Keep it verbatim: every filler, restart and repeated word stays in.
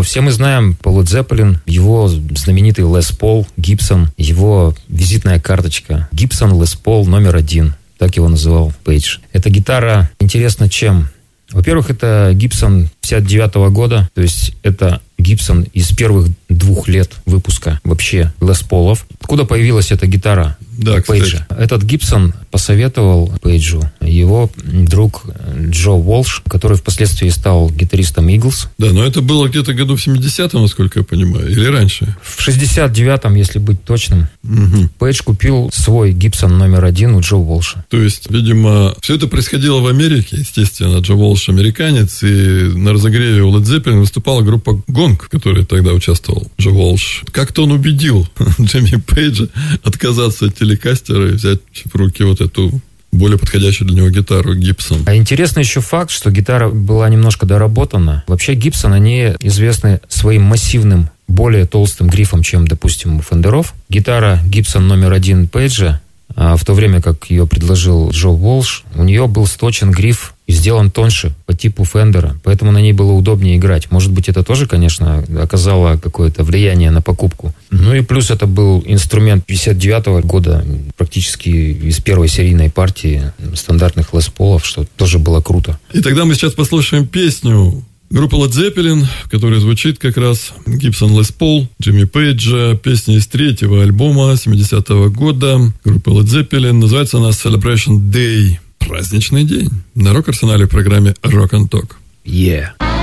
все мы знаем Пола Дзеппелин, его знаменитый Лес Пол, Гибсон, его визитная карточка. Гибсон Лес Пол номер один. Так его называл Пейдж. Эта гитара интересна чем? Во-первых, это Гибсон пятьдесят девятого года, то есть это Гибсон из первых двух лет выпуска вообще Лес Полов. Откуда появилась эта гитара? Да, Пейджа. Этот Гибсон посоветовал Пейджу его друг Джо Уолш, который впоследствии стал гитаристом Иглс. Да, но это было где-то году в семидесятом, насколько я понимаю, или раньше? В шестьдесят девятом, если быть точным, угу. Пейдж купил свой Гибсон номер один у Джо Уолша. То есть, видимо, все это происходило в Америке, естественно. Джо Уолш американец, и на разогреве у Led Zeppelin выступала группа Гонг, в которой тогда участвовал Джо Уолш. Как-то он убедил Джимми Пейджа отказаться от телекастера и взять в руки вот эту более подходящую для него гитару Гибсон. А интересный еще факт, что гитара была немножко доработана. Вообще Гибсон, они известны своим массивным, более толстым грифом, чем, допустим, у Фендеров. Гитара Гибсон номер один Пейджа, а в то время как ее предложил Джо Уолш, у нее был сточен гриф и сделан тоньше по типу Фендера, поэтому на ней было удобнее играть. Может быть, это тоже, конечно, оказало какое-то влияние на покупку. Ну и плюс это был инструмент пятьдесят девятого года, практически из первой серийной партии стандартных Лес Полов, что тоже было круто. И тогда мы сейчас послушаем песню группы Led Zeppelin, в которой звучит как раз Гибсон Лес Пол, Джимми Пейджа, песня из третьего альбома семидесятого года группы Led Zeppelin. Называется она Celebration Day. Праздничный день. На Рок-Арсенале в программе Rock and Talk. Yeah.